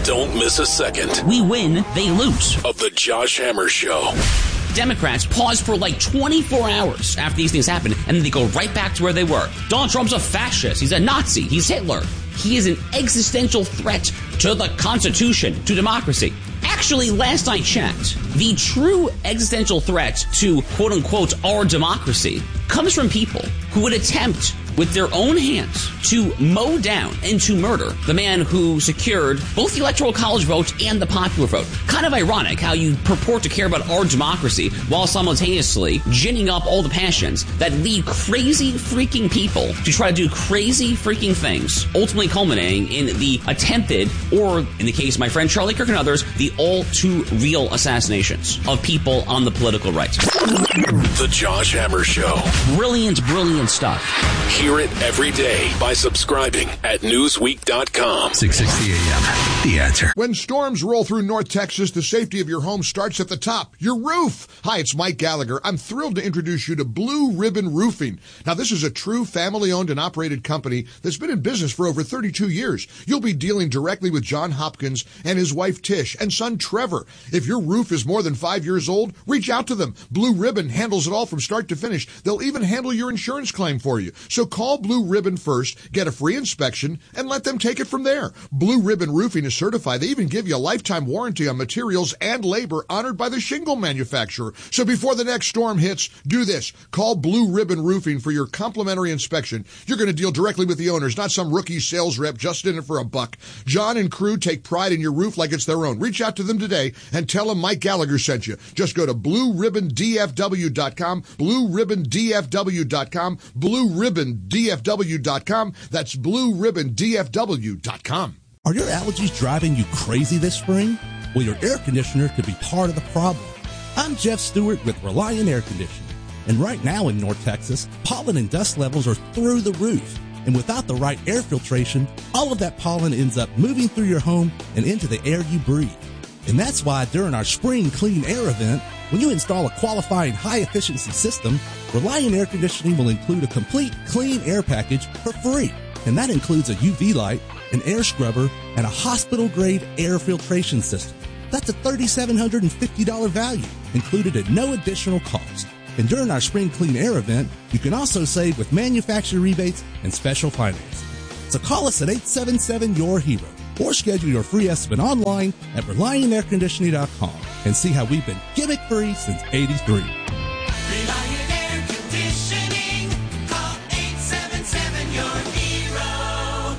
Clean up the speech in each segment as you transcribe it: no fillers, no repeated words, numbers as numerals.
Don't miss a second. We win, they lose. Of the Josh Hammer Show. Democrats pause for like 24 hours after these things happen, and then they go right back to where they were. Donald Trump's a fascist. He's a Nazi. He's Hitler. He is an existential threat to the Constitution, to democracy. Actually, last I checked, the true existential threat to, quote-unquote, our democracy comes from people who would attempt with their own hands to mow down and to murder the man who secured both the Electoral College vote and the popular vote. Kind of ironic how you purport to care about our democracy while simultaneously ginning up all the passions that lead crazy freaking people to try to do crazy freaking things, ultimately culminating in the attempted, or in the case of my friend Charlie Kirk and others, the all too real assassinations of people on the political right. The Josh Hammer Show. Brilliant, brilliant stuff. Hear it every day by subscribing at Newsweek.com. 660 AM. The Answer. When storms roll through North Texas, the safety of your home starts at the top, your roof. Hi, it's Mike Gallagher. I'm thrilled to introduce you to Blue Ribbon Roofing. Now, this is a true family-owned and operated company that's been in business for over 32 years. You'll be dealing directly with John Hopkins and his wife Tish and son Trevor. If your roof is more than 5 years old, reach out to them. Blue Ribbon handles it all from start to finish. They'll even handle your insurance claim for you. So call Blue Ribbon first, get a free inspection, and let them take it from there. Blue Ribbon Roofing is certified. They even give you a lifetime warranty on materials and labor honored by the shingle manufacturer. So before the next storm hits, do this. Call Blue Ribbon Roofing for your complimentary inspection. You're going to deal directly with the owners, not some rookie sales rep just in it for a buck. John and crew take pride in your roof like it's their own. Reach out to them today and tell them Mike Gallagher sent you. Just go to BlueRibbonDFW.com, BlueRibbonDFW.com, BlueRibbonDFW.com. That's BlueRibbonDFW.com. Are your allergies driving you crazy this spring? Well, your air conditioner could be part of the problem. I'm Jeff Stewart with Reliant Air Conditioning. And right now in North Texas, pollen and dust levels are through the roof. And without the right air filtration, all of that pollen ends up moving through your home and into the air you breathe. And that's why during our Spring Clean Air event, when you install a qualifying high-efficiency system, Reliant Air Conditioning will include a complete clean air package for free. And that includes a UV light, an air scrubber, and a hospital-grade air filtration system. That's a $3,750 value, included at no additional cost. And during our Spring Clean Air event, you can also save with manufacturer rebates and special financing. So call us at 877-YOUR-HERO or schedule your free estimate online at ReliantAirConditioning.com and see how we've been gimmick-free since '83. Reliant Air Conditioning. Call 877-YOUR-HERO.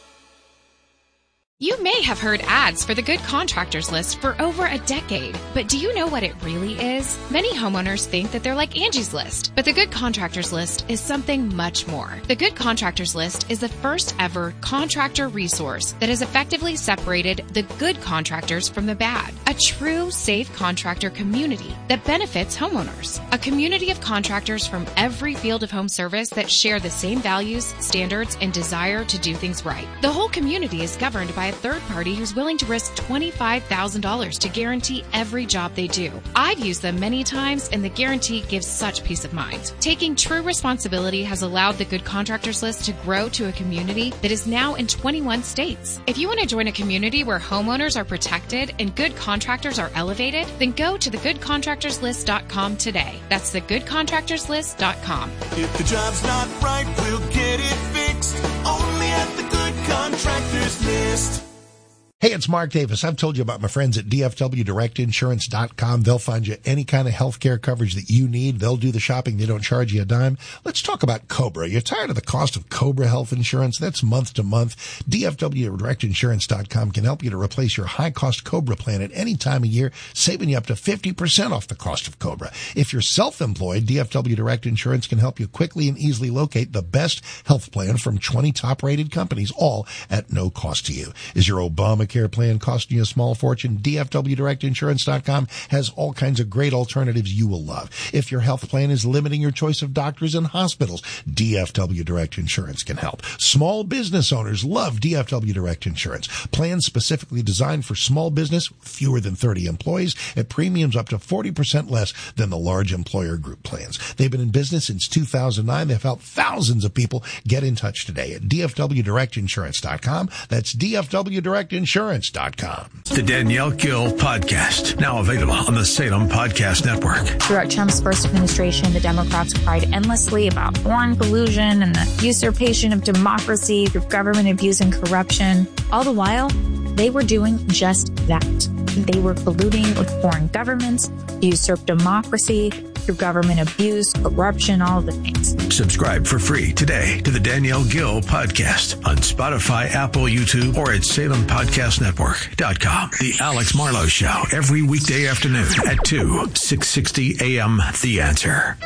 You may have heard ads for the Good Contractors List for over a decade, but do you know what it really is? Many homeowners think that they're like Angie's List, but the Good Contractors List is something much more. The Good Contractors List is the first ever contractor resource that has effectively separated the good contractors from the bad. A true safe contractor community that benefits homeowners. A community of contractors from every field of home service that share the same values, standards, and desire to do things right. The whole community is governed by a third party who's willing to risk $25,000 to guarantee every job they do. I've used them many times, and the guarantee gives such peace of mind. Taking true responsibility has allowed the Good Contractors List to grow to a community that is now in 21 states. If you want to join a community where homeowners are protected and good contractors are elevated, then go to thegoodcontractorslist.com today. That's thegoodcontractorslist.com. If the job's not right, we'll get it fixed. Only at the Good Contractors List. Hey, it's Mark Davis. I've told you about my friends at DFWDirectInsurance.com. They'll find you any kind of health care coverage that you need. They'll do the shopping. They don't charge you a dime. Let's talk about Cobra. You're tired of the cost of Cobra health insurance? That's month to month. DFWDirectInsurance.com can help you to replace your high-cost Cobra plan at any time of year, saving you up to 50% off the cost of Cobra. If you're self-employed, DFW Direct Insurance can help you quickly and easily locate the best health plan from 20 top-rated companies, all at no cost to you. Is your Obamacare plan costing you a small fortune? DFWDirectInsurance.com has all kinds of great alternatives you will love. If your health plan is limiting your choice of doctors and hospitals, DFW Direct Insurance can help. Small business owners love DFW Direct Insurance. Plans specifically designed for small business, fewer than 30 employees, at premiums up to 40% less than the large employer group plans. They've been in business since 2009. They've helped thousands of people. Get in touch today at DFWDirectInsurance.com. That's DFWDirectInsurance.com. DeltaInsurance.com. The Danielle Gill Podcast, now available on the Salem Podcast Network. Throughout Trump's first administration, the Democrats cried endlessly about foreign collusion and the usurpation of democracy through government abuse and corruption. All the while, they were doing just that. They were colluding with foreign governments, usurp democracy through government abuse, corruption, all of the things. Subscribe for free today to the Danielle Gill Podcast on Spotify, Apple, YouTube, or at SalemPodcastNetwork.com. The Alex Marlowe Show, every weekday afternoon at 2, 660 a.m. The Answer.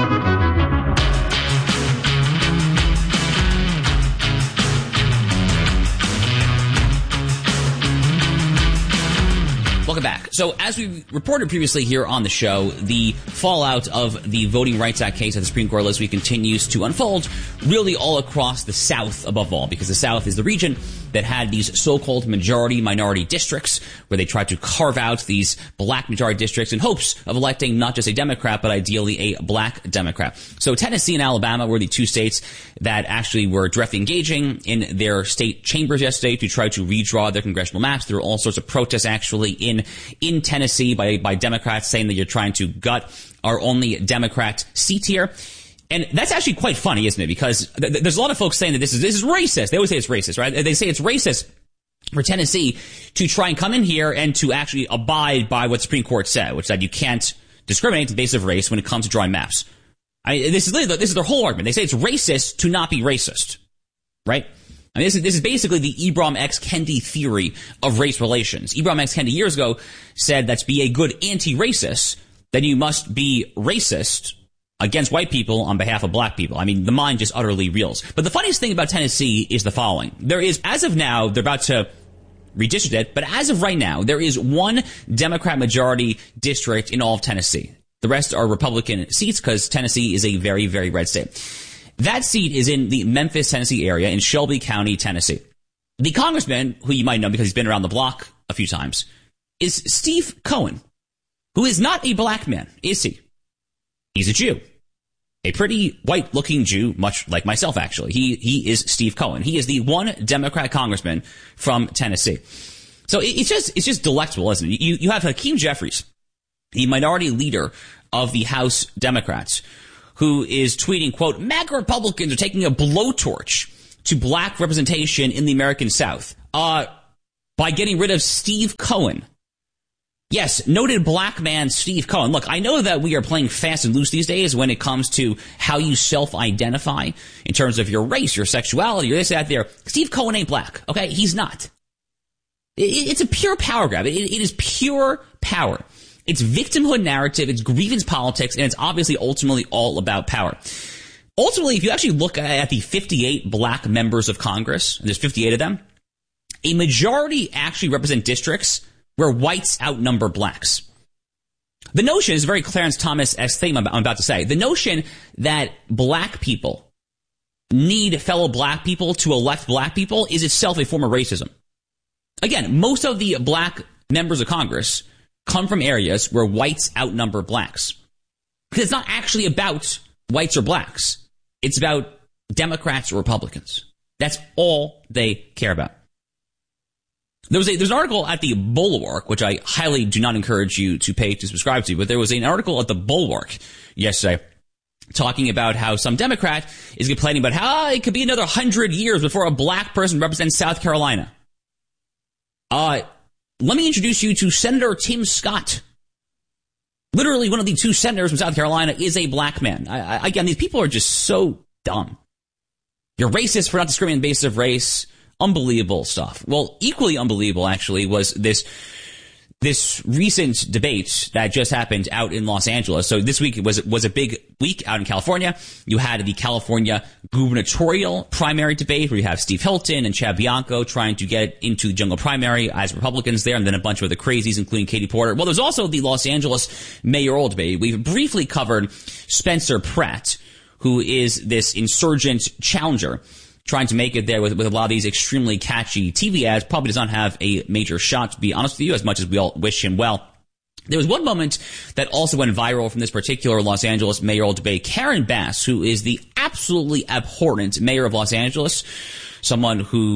Welcome back. So as we reported previously here on the show, the fallout of the Voting Rights Act case at the Supreme Court last week continues to unfold really all across the South above all, because the South is the region that had these so-called majority-minority districts where they tried to carve out these black majority districts in hopes of electing not just a Democrat, but ideally a black Democrat. So Tennessee and Alabama were the two states that actually were directly engaging in their state chambers yesterday to try to redraw their congressional maps. There were all sorts of protests actually in Tennessee by Democrats saying that you're trying to gut our only Democrat seat here. And that's actually quite funny, isn't it? Because there's a lot of folks saying that this is racist. They always say it's racist, right? They say it's racist for Tennessee to try and come in here and to actually abide by what the Supreme Court said, which said you can't discriminate on the basis of race when it comes to drawing maps. I mean, this is their whole argument. They say it's racist to not be racist, right? I mean, this is basically the Ibram X. Kendi theory of race relations. Ibram X. Kendi years ago said that to be a good anti-racist, then you must be racist against white people on behalf of black people. I mean, the mind just utterly reels. But the funniest thing about Tennessee is the following. There is, as of now, they're about to redistrict it, but as of right now, there is one Democrat majority district in all of Tennessee. The rest are Republican seats because Tennessee is a very, very red state. That seat is in the Memphis, Tennessee area in Shelby County, Tennessee. The congressman, who you might know because he's been around the block a few times, is Steve Cohen, who is not a black man, is he? He's a Jew. A pretty white-looking Jew, much like myself, actually. He is Steve Cohen. He is the one Democrat congressman from Tennessee. So it's just delectable, isn't it? You have Hakeem Jeffries, the minority leader of the House Democrats, who is tweeting, quote, MAGA Republicans are taking a blowtorch to black representation in the American South by getting rid of Steve Cohen. Yes, noted black man Steve Cohen. Look, I know that we are playing fast and loose these days when it comes to how you self-identify in terms of your race, your sexuality, or this, that, there. Steve Cohen ain't black, okay? He's not. It's a pure power grab. It is pure power. It's victimhood narrative, it's grievance politics, and it's obviously ultimately all about power. Ultimately, if you actually look at the 58 black members of Congress, and there's 58 of them, a majority actually represent districts where whites outnumber blacks. The notion is a very Clarence Thomas-esque thing I'm about to say. The notion that black people need fellow black people to elect black people is itself a form of racism. Again, most of the black members of Congress come from areas where whites outnumber blacks. Because it's not actually about whites or blacks. It's about Democrats or Republicans. That's all they care about. There's an article at the Bulwark, which I highly do not encourage you to pay to subscribe to, but there was an article at the Bulwark yesterday talking about how some Democrat is complaining about how it could be another 100 years before a black person represents South Carolina. Let me introduce you to Senator Tim Scott. Literally one of the two senators from South Carolina is a black man. Again, these people are just so dumb. You're racist for not discriminating on the basis of race. Unbelievable stuff. Well, equally unbelievable, actually, was this recent debate that just happened out in Los Angeles. So this week was a big week out in California. You had the California gubernatorial primary debate where you have Steve Hilton and Chad Bianco trying to get into the general primary as Republicans there, and then a bunch of other crazies, including Katie Porter. Well, there's also the Los Angeles mayoral debate. We've briefly covered Spencer Pratt, who is this insurgent challenger trying to make it there with a lot of these extremely catchy TV ads. Probably does not have a major shot, to be honest with you, as much as we all wish him well. There was one moment that also went viral from this particular Los Angeles mayoral debate. Karen Bass, who is the absolutely abhorrent mayor of Los Angeles, someone who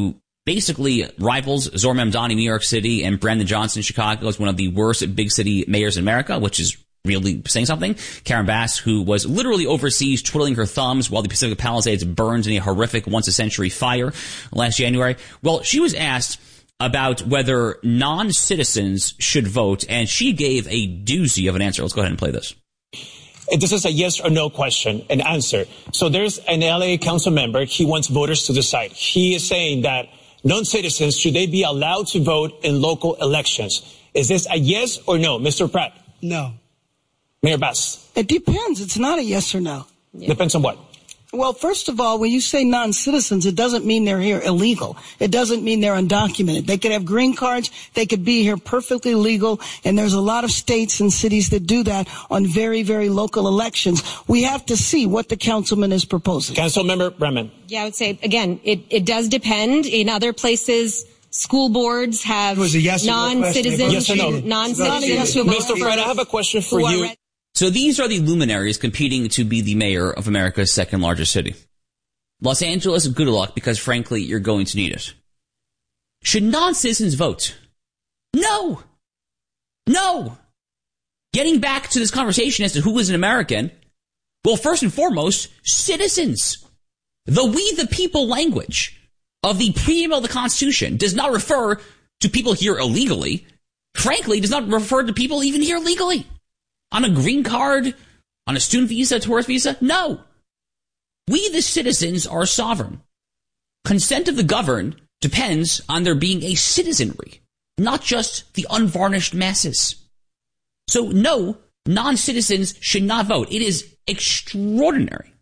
basically rivals Zohar Mamdani, New York City, and Brandon Johnson, Chicago, as one of the worst big city mayors in America, which is really saying something. Karen Bass, who was literally overseas twiddling her thumbs while the Pacific Palisades burned in a horrific once-a-century fire last January. Well, she was asked about whether non-citizens should vote, and she gave a doozy of an answer. Let's go ahead and play this. This is a yes or no question and answer. So there's an LA council member. He wants voters to decide. He is saying that non-citizens, should they be allowed to vote in local elections? Is this a yes or no? Mr. Pratt? No. Mayor Bass? It depends. It's not a yes or no. Depends on what? Well, first of all, when you say non-citizens, it doesn't mean they're here illegal. It doesn't mean they're undocumented. They could have green cards. They could be here perfectly legal. And there's a lot of states and cities that do that on very, very local elections. We have to see what the councilman is proposing. Councilmember Bremen. Yeah, I would say, again, it does depend. In other places, school boards have non-citizens. Yes or no? Non-citizens. Mr. Pratt, I have a question for you. So these are the luminaries competing to be the mayor of America's second largest city. Los Angeles, good luck, because frankly, you're going to need it. Should non-citizens vote? No! No! Getting back to this conversation as to who is an American, well, first and foremost, citizens. The we the people language of the preamble of the Constitution does not refer to people here illegally. Frankly, does not refer to people even here legally. On a green card, on a student visa, tourist visa? No. We, the citizens, are sovereign. Consent of the governed depends on there being a citizenry, not just the unvarnished masses. So no, non-citizens should not vote. It is extraordinary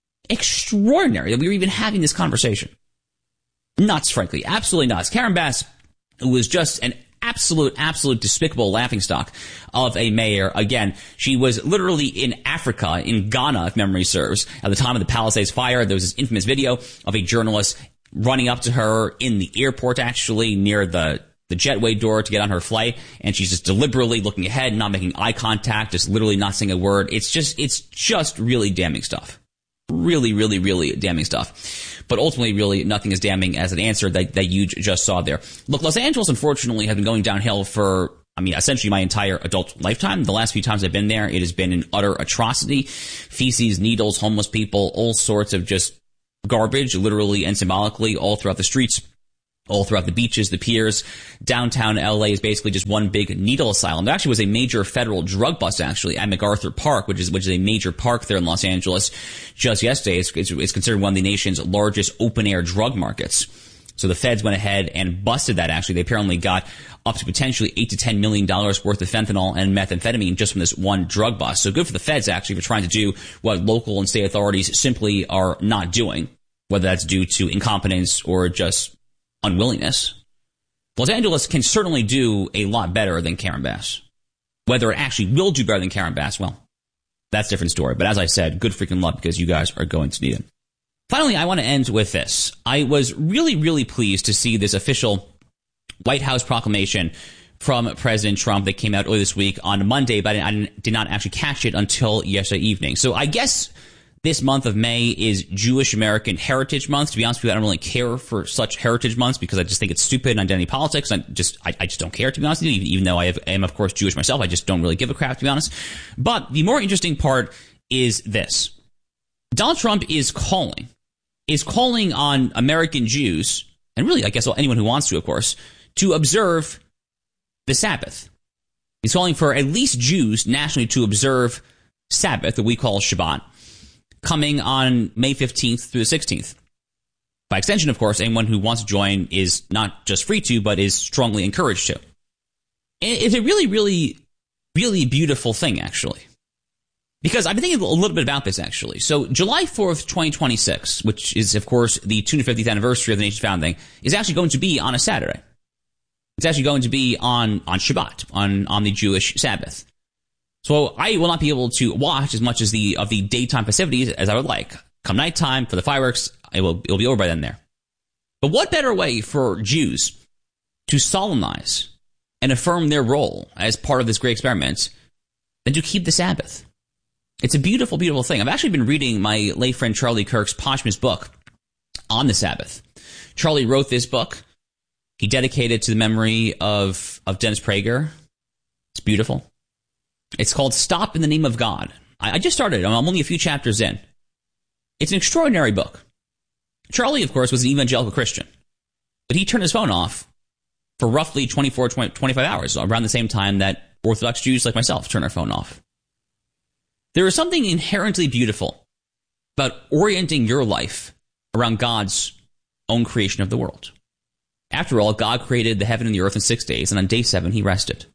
that we're even having this conversation. Nuts, frankly. Absolutely nuts. Karen Bass, who was just an absolute despicable laughingstock of a mayor. Again, she was literally in Africa, in Ghana, if memory serves, at the time of the Palisades fire. There was this infamous video of a journalist running up to her in the airport, actually, near the jetway door to get on her flight, and she's just deliberately looking ahead, not making eye contact, just literally not saying a word. It's just really damning stuff. Really damning stuff. But ultimately, really, nothing as damning as an answer that you just saw there. Look, Los Angeles, unfortunately, has been going downhill for, essentially my entire adult lifetime. The last few times I've been there, it has been an utter atrocity. Feces, needles, homeless people, all sorts of just garbage, literally and symbolically, all throughout the streets, all throughout the beaches, the piers. Downtown LA is basically just one big needle asylum. There actually was a major federal drug bust, actually, at MacArthur Park, which is a major park there in Los Angeles. Just yesterday, it's considered one of the nation's largest open-air drug markets. So the feds went ahead and busted that, actually. They apparently got up to potentially $8 to $10 million worth of fentanyl and methamphetamine just from this one drug bust. So good for the feds, actually, for trying to do what local and state authorities simply are not doing, whether that's due to incompetence or just unwillingness. Los Angeles can certainly do a lot better than Karen Bass. Whether it actually will do better than Karen Bass, well, that's a different story. But as I said, good freaking luck, because you guys are going to need it. Finally, I want to end with this. I was really pleased to see this official White House proclamation from President Trump that came out earlier this week on Monday, but I did not actually catch it until yesterday evening. So I guess this month of May is Jewish American Heritage Month. To be honest with you, I don't really care for such heritage months because I just think it's stupid and identity politics. I just don't care, to be honest with you, even though I am, of course, Jewish myself. I just don't really give a crap, to be honest. But the more interesting part is this. Donald Trump is calling on American Jews, and really, I guess, anyone who wants to, of course, to observe the Sabbath. He's calling for at least Jews nationally to observe Sabbath, that we call Shabbat, coming on May 15th through the 16th. By extension, of course, anyone who wants to join is not just free to, but is strongly encouraged to. It's a really beautiful thing, actually. Because I've been thinking a little bit about this, actually. So July 4th, 2026, which is, of course, the 250th anniversary of the nation's founding, is actually going to be on a Saturday. It's actually going to be on Shabbat, on the Jewish Sabbath. So I will not be able to watch as much of the daytime festivities as I would like. Come nighttime for the fireworks, it'll be over by then there. But what better way for Jews to solemnize and affirm their role as part of this great experiment than to keep the Sabbath? It's a beautiful thing. I've actually been reading my late friend Charlie Kirk's posthumous book on the Sabbath. Charlie wrote this book he dedicated to the memory of Dennis Prager. It's beautiful. It's called Stop in the Name of God. I just started. I'm only a few chapters in. It's an extraordinary book. Charlie, of course, was an evangelical Christian, but he turned his phone off for roughly 25 hours, around the same time that Orthodox Jews like myself turn our phone off. There is something inherently beautiful about orienting your life around God's own creation of the world. After all, God created the heaven and the earth in 6 days, and on day 7, he rested.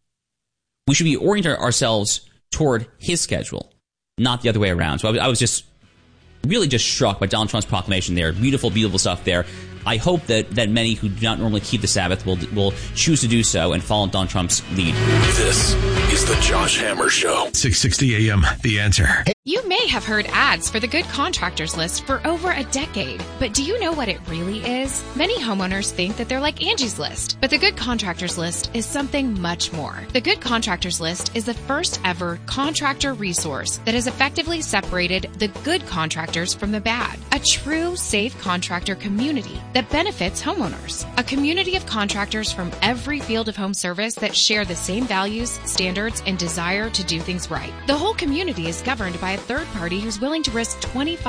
We should be orienting ourselves toward his schedule, not the other way around. So I was just really just struck by Donald Trump's proclamation there. Beautiful, beautiful stuff there. I hope that many who do not normally keep the Sabbath will choose to do so and follow Donald Trump's lead. This is the Josh Hammer Show. 660 AM, The Answer. You may have heard ads for the Good Contractors List for over a decade, but do you know what it really is? Many homeowners think that they're like Angie's List, but the Good Contractors List is something much more. The Good Contractors List is the first ever contractor resource that has effectively separated the good contractors from the bad. A true safe contractor community that benefits homeowners. A community of contractors from every field of home service that share the same values, standards, and desire to do things right. The whole community is governed by a third party who's willing to risk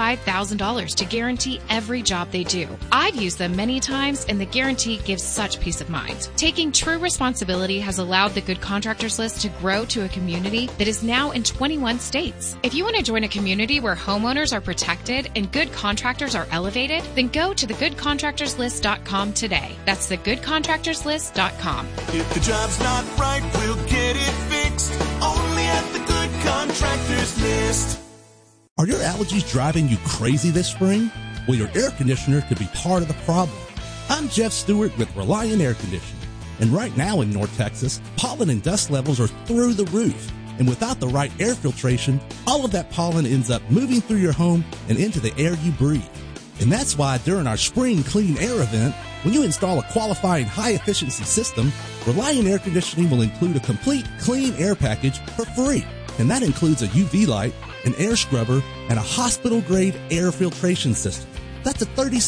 $25,000 to guarantee every job they do. I've used them many times, and the guarantee gives such peace of mind. Taking true responsibility has allowed the Good Contractors List to grow to a community that is now in 21 states. If you want to join a community where homeowners are protected and good contractors are elevated, then go to thegoodcontractorslist.com today. That's thegoodcontractorslist.com. If the job's not right, we'll get it fixed. Only at the Good Contractors List. Are your allergies driving you crazy this spring? Well, your air conditioner could be part of the problem. I'm Jeff Stewart with Reliant Air Conditioning. And right now in North Texas, pollen and dust levels are through the roof. And without the right air filtration, all of that pollen ends up moving through your home and into the air you breathe. And that's why during our Spring Clean Air event, when you install a qualifying high-efficiency system, Reliant Air Conditioning will include a complete clean air package for free. And that includes a UV light, an air scrubber, and a hospital-grade air filtration system. That's a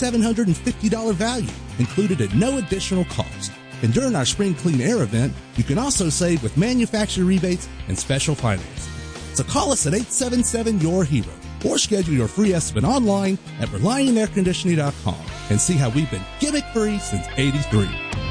$3,750 value, included at no additional cost. And during our Spring Clean Air event, you can also save with manufacturer rebates and special financing. So call us at 877-YOUR-HERO or schedule your free estimate online at ReliantAirConditioning.com and see how we've been gimmick-free since '83.